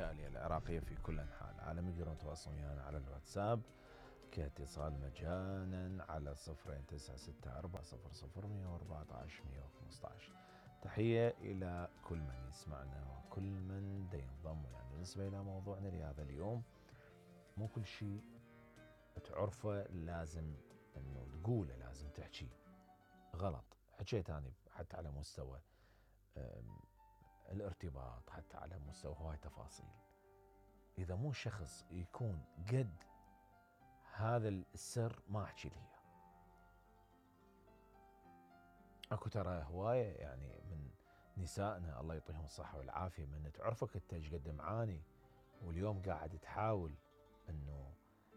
الجالية العراقية في كل أنحاء العالم يقدرون يتواصلون ويانا على الواتساب كاتصال مجانا على 0964000114 تحية إلى كل من يسمعنا وكل من ينضم. يعني بالنسبة إلى موضوعنا لهذا اليوم، مو كل شيء تعرفه لازم أنه تقوله، لازم تحكي. غلط. حكيت أنا حتى على مستوى الارتباط، حتى على مستوى هواي تفاصيل. إذا مو شخص يكون قد هذا السر ما أحكي له. أكو ترى هواية يعني من نسائنا الله يعطيهم الصحة والعافية، من تعرفك أنت إيش قد معاني واليوم قاعد تحاول أنه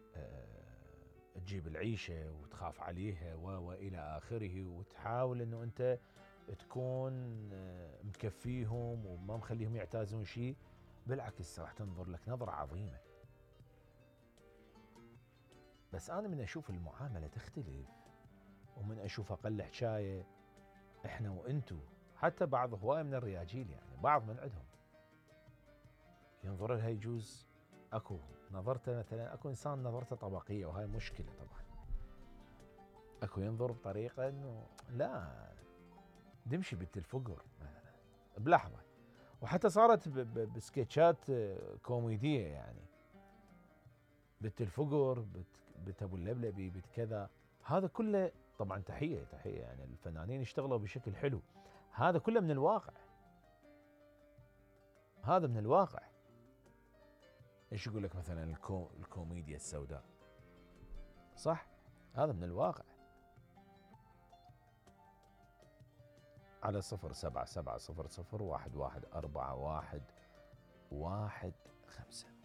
تجيب العيشة وتخاف عليها وإلى آخره، وتحاول أنه أنت تكون مكفيهم وما مخليهم يعتازون شيء. بالعكس راح تنظر لك نظرة عظيمة. بس أنا من أشوف المعاملة تختلف، ومن أشوف أقل حكاية إحنا وإنتو، حتى بعض هواية من الرياجيل يعني بعض من عندهم ينظر لها يجوز أكو نظرته، مثلا أكو إنسان نظرته طبقية وهاي مشكلة طبعا. أكو ينظر بطريقة إنه لا دمشي بنت الفقر مثلا بلحظة، وحتى صارت بسكتشات كوميدية يعني بنت الفقر، بنت أبو اللبلبي، بنت كذا. هذا كله طبعا تحية يعني الفنانين اشتغلوا بشكل حلو. هذا كله من الواقع، هذا من الواقع. ايش يقول لك مثلا الكوميديا السوداء، صح؟ هذا من الواقع. على 0770011415